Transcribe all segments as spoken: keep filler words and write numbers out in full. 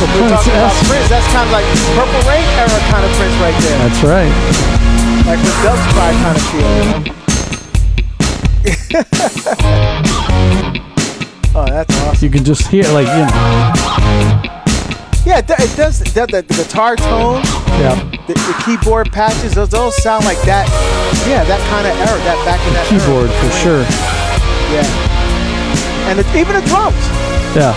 little We're Prince. talking about Prince. That's kind of like Purple Rain era kind of Prince right there. That's right. Like the Dove Cry kind of feel, you know? Oh, that's awesome. You can just hear, like, you know. Yeah, it, it does. The, the, the guitar tone, Yeah. the, the keyboard patches, those those sound like that. Yeah, that kind of era, that back in that Keyboard, era. for sure. Yeah. And the, even the drums. Yeah.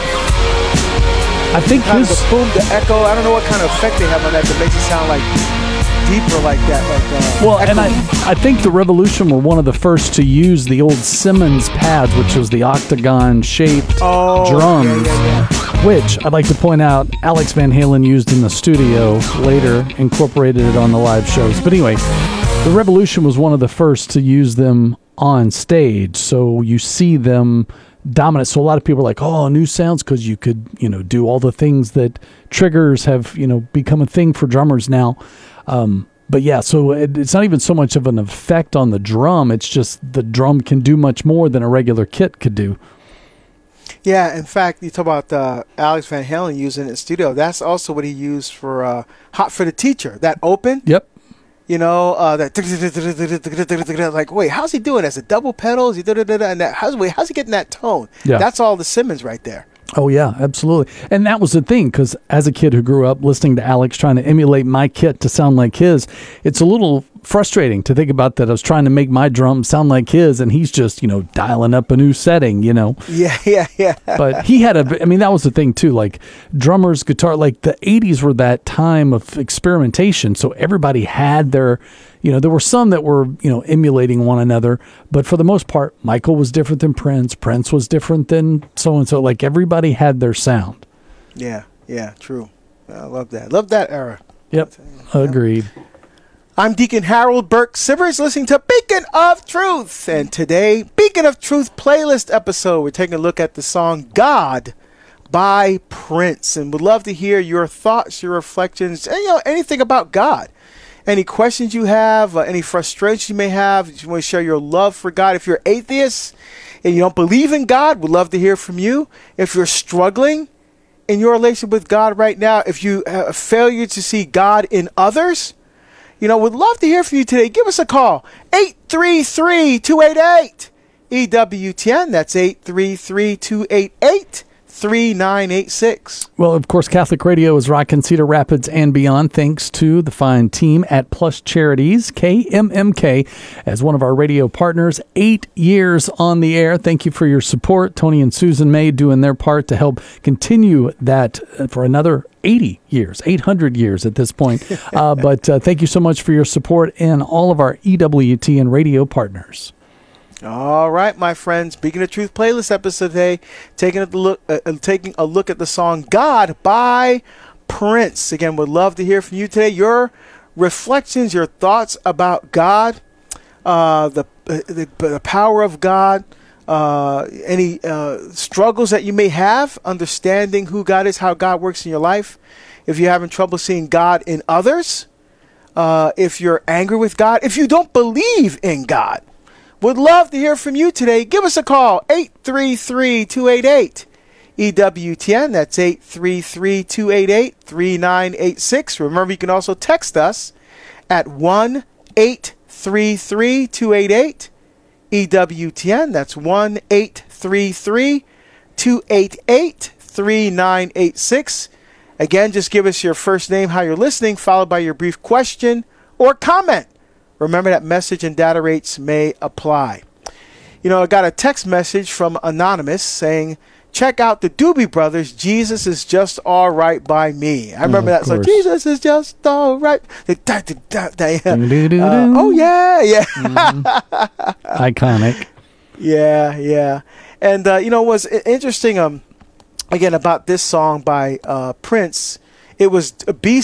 I think Kind his... of the boom, the echo. I don't know what kind of effect they have on that that makes it sound like deeper like that. Like uh, Well, and I, I think the Revolution were one of the first to use the old Simmons pads, which was the octagon-shaped oh, drums, yeah, yeah, yeah. which I'd like to point out Alex Van Halen used in the studio, later incorporated it on the live shows. But anyway, the Revolution was one of the first to use them on stage, so you see them dominant. So a lot of people are like, oh, new sounds, because you could, you know, do all the things that triggers have, you know, become a thing for drummers now. Um, but yeah, so it, it's not even so much of an effect on the drum. It's just the drum can do much more than a regular kit could do. Yeah, in fact, you talk about uh, Alex Van Halen using it in the studio. That's also what he used for uh, Hot for the Teacher. That open. Yep. You know, uh, that like, wait, how's he doing? As a double pedal? Is he and that? How's wait, how's he getting that tone? Yeah. That's all the Simmons right there. Oh, yeah, absolutely. And that was the thing, because as a kid who grew up listening to Alex trying to emulate my kit to sound like his, it's a little frustrating to think about that I was trying to make my drum sound like his, and he's just, you know, dialing up a new setting, you know. Yeah, yeah, yeah. But he had a, I mean, that was the thing, too. Like, drummers, guitar, like, the eighties were that time of experimentation, so everybody had their... You know, there were some that were, you know, emulating one another, but for the most part, Michael was different than Prince. Prince was different than so-and-so. Like, everybody had their sound. Yeah, yeah, true. I love that. Love that era. Yep, agreed. I'm Deacon Harold Burke Sivers, listening to Beacon of Truth. And today, Beacon of Truth playlist episode, we're taking a look at the song God by Prince. And would love to hear your thoughts, your reflections, and, you know, anything about God. Any questions you have, uh, any frustrations you may have, if you want to share your love for God. If you're atheist and you don't believe in God, we'd love to hear from you. If you're struggling in your relationship with God right now, if you have a failure to see God in others, you know, we'd love to hear from you today. Give us a call, eight three three, two eight eight, E W T N. That's eight three three, two eight eight, three nine eight six. Well, of course, Catholic Radio is rocking Cedar Rapids and beyond, thanks to the fine team at Plus Charities, K M M K, as one of our radio partners. Eight years on the air. Thank you for your support. Tony and Susan May doing their part to help continue that for another eighty years, eight hundred years at this point. Uh, but uh, thank you so much for your support and all of our E W T N radio partners. All right, my friends. Speaking of Truth playlist episode today, taking a look, uh, taking a look at the song "God" by Prince. Again, would love to hear from you today. Your reflections, your thoughts about God, uh, the, uh, the the power of God, uh, any uh, struggles that you may have understanding who God is, how God works in your life. If you're having trouble seeing God in others, uh, if you're angry with God, if you don't believe in God. Would love to hear from you today. Give us a call, eight three three, two eight eight, E W T N. That's eight three three, two eight eight, three nine eight six. Remember, you can also text us at one eight three three, two eight eight, E W T N. That's one eight three three, two eight eight, three nine eight six. Again, just give us your first name, how you're listening, followed by your brief question or comment. Remember that message and data rates may apply. You know, I got a text message from Anonymous saying, check out the Doobie Brothers, Jesus is Just All Right by Me. I remember oh, that song, Jesus is Just All Right. Uh, oh, yeah, yeah. Mm-hmm. Iconic. Yeah, yeah. And, uh, you know, what's interesting, um, again, about this song by uh, Prince, it was a B